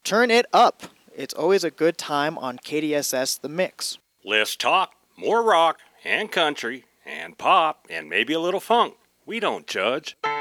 Turn it up. It's always a good time on KDSS The Mix. Less talk, more rock, and country, and pop, and maybe a little funk. We don't judge.